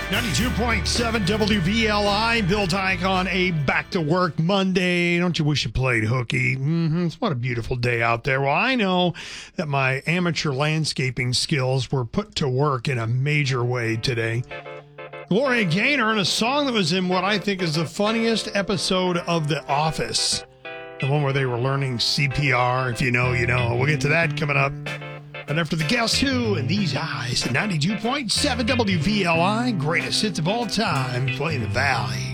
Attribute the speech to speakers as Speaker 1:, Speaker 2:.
Speaker 1: 92.7 WVLI, Bill Dyke on a back-to-work Monday. Don't you wish you played hooky? What a beautiful day out there. Well, I know that my amateur landscaping skills were put to work in a major way today. Gloria Gaynor in a song that was in what I think is the funniest episode of The Office. The one where they were learning CPR. If you know, you know. We'll get to that coming up. And after the Guess Who and These Eyes at 92.7 WVLI, greatest hits of all time, playing the Valley.